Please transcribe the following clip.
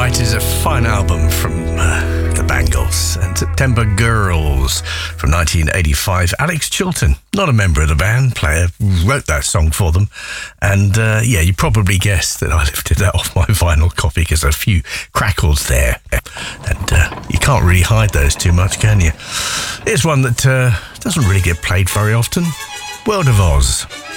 Right is a fine album from the Bangles, and September Girls from 1985. Alex Chilton, not a member of the band, player, wrote that song for them. And yeah, you probably guessed that I lifted that off my vinyl copy because there are a few crackles there. And you can't really hide those too much, can you? Here's one that doesn't really get played very often. World of Oz.